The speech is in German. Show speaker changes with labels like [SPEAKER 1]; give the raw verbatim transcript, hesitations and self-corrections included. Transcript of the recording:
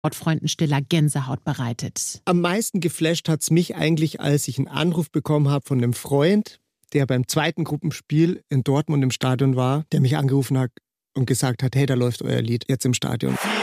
[SPEAKER 1] Sportfreunden Stiller Gänsehaut bereitet.
[SPEAKER 2] Am meisten geflasht hat es mich eigentlich, als ich einen Anruf bekommen habe von einem Freund, der beim zweiten Gruppenspiel in Dortmund im Stadion war, der mich angerufen hat und gesagt hat, hey, da läuft euer Lied jetzt im Stadion.